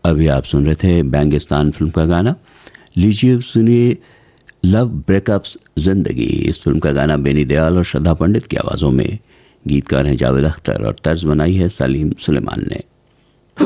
अभी आप सुन रहे थे बैंगिस्तान फिल्म का गाना। लीजिए सुनिए लव ब्रेकअप्स जिंदगी। इस फिल्म का गाना बेनी दयाल और श्रद्धा पंडित की आवाज़ों में, गीतकार हैं जावेद अख्तर और तर्ज बनाई है सलीम सुलेमान ने।